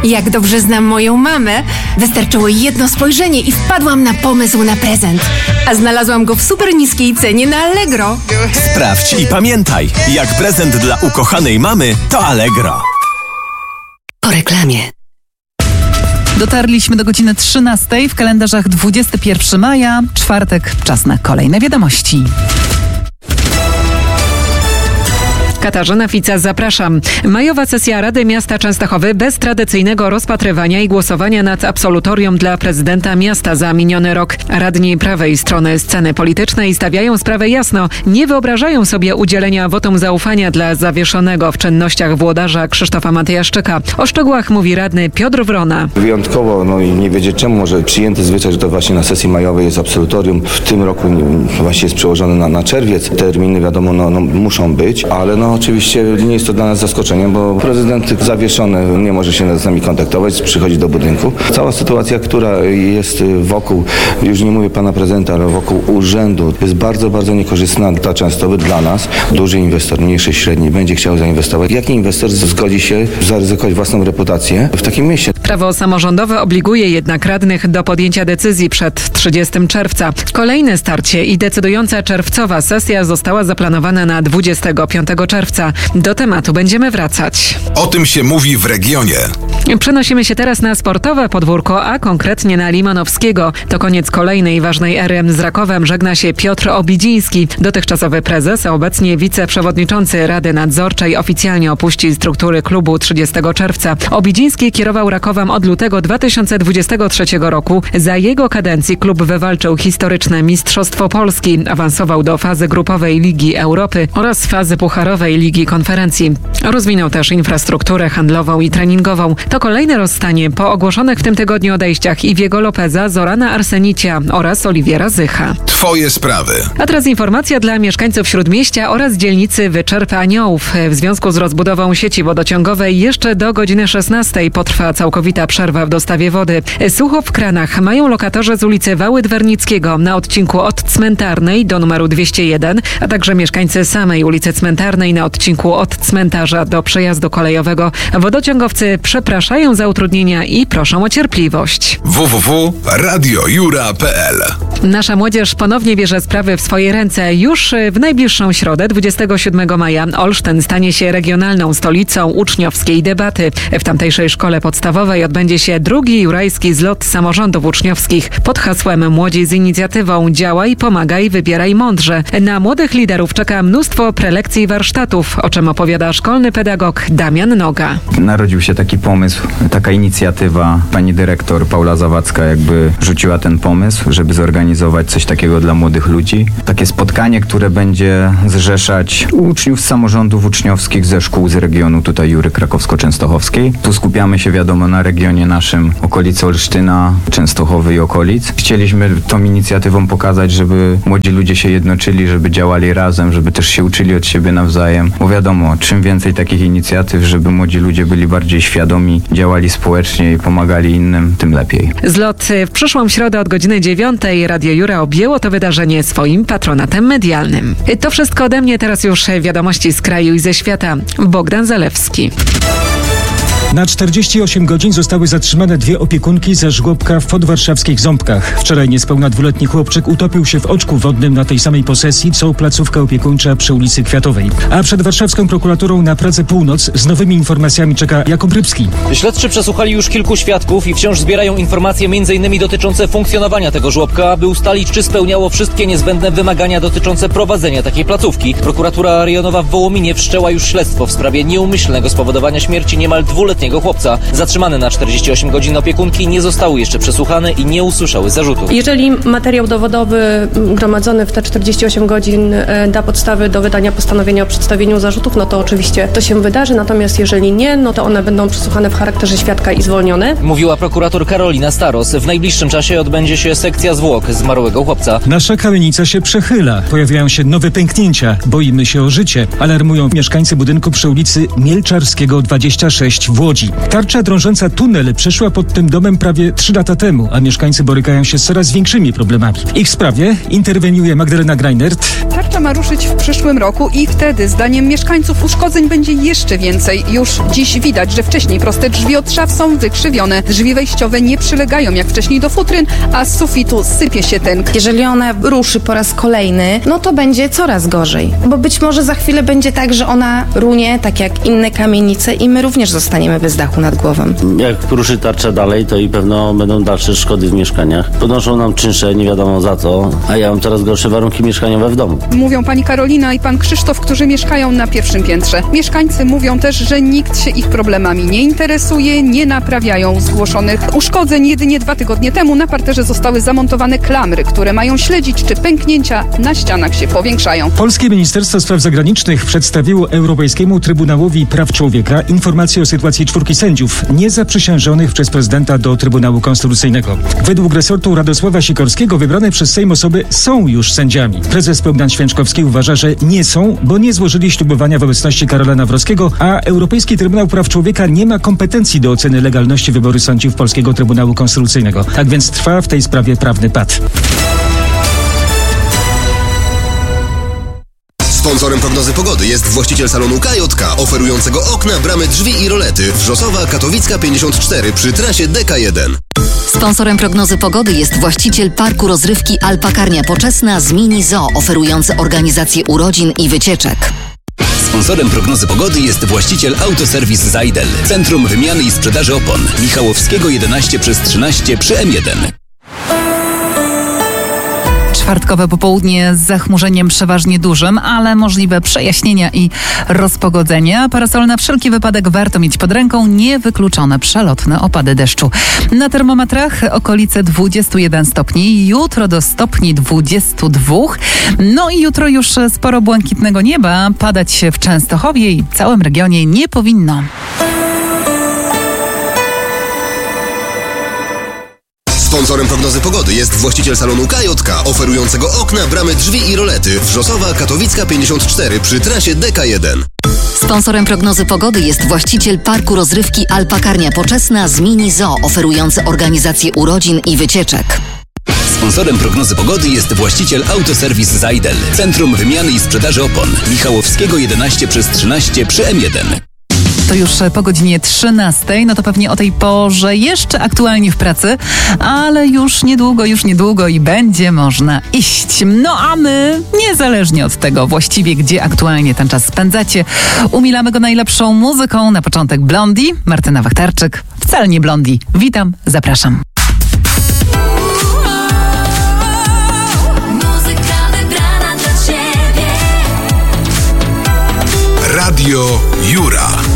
Jak dobrze znam moją mamę, wystarczyło jedno spojrzenie i wpadłam na pomysł na prezent. A znalazłam go w super niskiej cenie na Allegro. Sprawdź i pamiętaj, jak prezent dla ukochanej mamy to Allegro. Po reklamie. Dotarliśmy do godziny 13, w kalendarzach 21 maja, czwartek, czas na kolejne wiadomości. Katarzyna Fica, zapraszam. Majowa sesja Rady Miasta Częstochowy bez tradycyjnego rozpatrywania i głosowania nad absolutorium dla prezydenta miasta za miniony rok. Radni prawej strony sceny politycznej stawiają sprawę jasno. Nie wyobrażają sobie udzielenia wotum zaufania dla zawieszonego w czynnościach włodarza Krzysztofa Matyjaszczyka. O szczegółach mówi radny Piotr Wrona. Wyjątkowo, i nie wiedzieć czemu, może przyjęty zwyczaj, że to właśnie na sesji majowej jest absolutorium. W tym roku właśnie jest przełożony na czerwiec. Terminy wiadomo, muszą być, ale oczywiście nie jest to dla nas zaskoczeniem, bo prezydent zawieszony nie może się z nami kontaktować, przychodzi do budynku. Cała sytuacja, która jest wokół, już nie mówię pana prezydenta, ale wokół urzędu, jest bardzo, bardzo niekorzystna dla Częstochowy, dla nas. Duży inwestor, mniejszy, średni, będzie chciał zainwestować. Jaki inwestor zgodzi się zaryzykować własną reputację w takim mieście? Prawo samorządowe obliguje jednak radnych do podjęcia decyzji przed 30 czerwca. Kolejne starcie i decydująca czerwcowa sesja została zaplanowana na 25 czerwca. Do tematu będziemy wracać. O tym się mówi w regionie. Przenosimy się teraz na sportowe podwórko, a konkretnie na Limanowskiego. To koniec kolejnej ważnej ery. Z Rakowem żegna się Piotr Obidziński. Dotychczasowy prezes, a obecnie wiceprzewodniczący Rady Nadzorczej oficjalnie opuści struktury klubu 30 czerwca. Obidziński kierował Rakowem od lutego 2023 roku. Za jego kadencji klub wywalczył historyczne Mistrzostwo Polski. Awansował do fazy grupowej Ligi Europy oraz fazy pucharowej Ligi Konferencji. Rozwinął też infrastrukturę handlową i treningową. To kolejne rozstanie po ogłoszonych w tym tygodniu odejściach Iwiego Lopeza, Zorana Arsenicia oraz Oliwiera Zycha. Twoje sprawy. A teraz informacja dla mieszkańców Śródmieścia oraz dzielnicy Wyczerp Aniołów. W związku z rozbudową sieci wodociągowej jeszcze do godziny 16 potrwa całkowita przerwa w dostawie wody. Sucho w kranach mają lokatorzy z ulicy Wałydwernickiego na odcinku od Cmentarnej do numeru 201, a także mieszkańcy samej ulicy Cmentarnej na odcinku od cmentarza do przejazdu kolejowego. Wodociągowcy przepraszają za utrudnienia i proszą o cierpliwość. www.radiojura.pl. Nasza młodzież ponownie bierze sprawy w swoje ręce. Już w najbliższą środę, 27 maja, Olsztyn stanie się regionalną stolicą uczniowskiej debaty. W tamtejszej szkole podstawowej odbędzie się drugi jurajski zlot samorządów uczniowskich pod hasłem Młodzi z inicjatywą. Działaj, pomagaj, wybieraj mądrze. Na młodych liderów czeka mnóstwo prelekcji i warsztatów, o czym opowiada szkolny pedagog Damian Noga. Narodził się taki pomysł, taka inicjatywa. Pani dyrektor Paula Zawadzka rzuciła ten pomysł, żeby zorganizować coś takiego dla młodych ludzi. Takie spotkanie, które będzie zrzeszać uczniów z samorządów uczniowskich ze szkół z regionu tutaj Jury Krakowsko-Częstochowskiej. Tu skupiamy się wiadomo na regionie naszym, okolicy Olsztyna, Częstochowy i okolic. Chcieliśmy tą inicjatywą pokazać, żeby młodzi ludzie się jednoczyli, żeby działali razem, żeby też się uczyli od siebie nawzajem. Bo wiadomo, czym więcej takich inicjatyw, żeby młodzi ludzie byli bardziej świadomi, działali społecznie i pomagali innym, tym lepiej. Zlot w przyszłą środę od godziny 9. Radio Jura objęło to wydarzenie swoim patronatem medialnym. To wszystko ode mnie, teraz już wiadomości z kraju i ze świata. Bogdan Zalewski. Na 48 godzin zostały zatrzymane 2 opiekunki ze żłobka w podwarszawskich Ząbkach. Wczoraj niespełna 2-letni chłopczyk utopił się w oczku wodnym na tej samej posesji, co placówka opiekuńcza przy ulicy Kwiatowej. A przed warszawską prokuraturą na Pradze Północ z nowymi informacjami czeka Jakub Rybski. Śledczy przesłuchali już kilku świadków i wciąż zbierają informacje m.in. dotyczące funkcjonowania tego żłobka, aby ustalić, czy spełniało wszystkie niezbędne wymagania dotyczące prowadzenia takiej placówki. Prokuratura rejonowa w Wołominie wszczęła już śledztwo w sprawie nieumyślnego spowodowania śmierci niemal 2-letniego chłopca. Zatrzymane na 48 godzin opiekunki nie zostały jeszcze przesłuchane i nie usłyszały zarzutów. Jeżeli materiał dowodowy gromadzony w te 48 godzin da podstawy do wydania postanowienia o przedstawieniu zarzutów, no to oczywiście to się wydarzy, natomiast jeżeli nie, no to one będą przesłuchane w charakterze świadka i zwolnione. Mówiła prokurator Karolina Staros. W najbliższym czasie odbędzie się sekcja zwłok zmarłego chłopca. Nasza kamienica się przechyla. Pojawiają się nowe pęknięcia. Boimy się o życie. Alarmują mieszkańcy budynku przy ulicy Mielczarskiego 26 w Łodzi. Łodzi. Tarcza drążąca tunel przeszła pod tym domem prawie 3 lata temu, a mieszkańcy borykają się z coraz większymi problemami. W ich sprawie interweniuje Magdalena Greinert. Tarcza ma ruszyć w przyszłym roku i wtedy, zdaniem mieszkańców, uszkodzeń będzie jeszcze więcej. Już dziś widać, że wcześniej proste drzwi od szaf są wykrzywione. Drzwi wejściowe nie przylegają jak wcześniej do futryn, a z sufitu sypie się tynk. Jeżeli ona ruszy po raz kolejny, no to będzie coraz gorzej. Bo być może za chwilę będzie tak, że ona runie, tak jak inne kamienice i my również zostaniemy bez dachu nad głową. Jak ruszy tarcza dalej, to i pewno będą dalsze szkody w mieszkaniach. Podnoszą nam czynsze, nie wiadomo za co, a ja mam coraz gorsze warunki mieszkaniowe w domu. Mówią pani Karolina i pan Krzysztof, którzy mieszkają na pierwszym piętrze. Mieszkańcy mówią też, że nikt się ich problemami nie interesuje, nie naprawiają zgłoszonych uszkodzeń. Jedynie 2 tygodnie temu na parterze zostały zamontowane klamry, które mają śledzić, czy pęknięcia na ścianach się powiększają. Polskie Ministerstwo Spraw Zagranicznych przedstawiło Europejskiemu Trybunałowi Praw Człowieka informację o sytuacji 4 sędziów niezaprzysiężonych przez prezydenta do Trybunału Konstytucyjnego. Według resortu Radosława Sikorskiego wybrane przez Sejm osoby są już sędziami. Prezes Bogdan Święczkowski uważa, że nie są, bo nie złożyli ślubowania w obecności Karola Nawrockiego, a Europejski Trybunał Praw Człowieka nie ma kompetencji do oceny legalności wyboru sędziów Polskiego Trybunału Konstytucyjnego. Tak więc trwa w tej sprawie prawny pad. Sponsorem prognozy pogody jest właściciel salonu KJK, oferującego okna, bramy, drzwi i rolety. Wrzosowa, Katowicka 54 przy trasie DK1. Sponsorem prognozy pogody jest właściciel parku rozrywki Alpakarnia Poczesna z Mini Zoo, oferujący organizację urodzin i wycieczek. Sponsorem prognozy pogody jest właściciel Autoserwis Zajdel, Centrum Wymiany i Sprzedaży Opon, Michałowskiego 11/13 przy M1. Czwartkowe popołudnie z zachmurzeniem przeważnie dużym, ale możliwe przejaśnienia i rozpogodzenia. Parasol na wszelki wypadek warto mieć pod ręką, niewykluczone przelotne opady deszczu. Na termometrach okolice 21 stopni, jutro do stopni 22. No i jutro już sporo błękitnego nieba, padać się w Częstochowie i całym regionie nie powinno. Sponsorem prognozy pogody jest właściciel salonu KJK, oferującego okna, bramy, drzwi i rolety. Wrzosowa, Katowicka 54 przy trasie DK1. Sponsorem prognozy pogody jest właściciel parku rozrywki Alpakarnia Poczesna z Mini Zoo, oferujący organizację urodzin i wycieczek. Sponsorem prognozy pogody jest właściciel Autoserwis Zajdel, Centrum Wymiany i Sprzedaży Opon, Michałowskiego 11/13 przy M1. To już po godzinie 13, no to pewnie o tej porze jeszcze aktualnie w pracy, ale już niedługo i będzie można iść. No a my, niezależnie od tego właściwie, gdzie aktualnie ten czas spędzacie, umilamy go najlepszą muzyką. Na początek Blondie, Martyna Wachtarczyk, wcale nie Blondie. Witam, zapraszam. Radio Jura.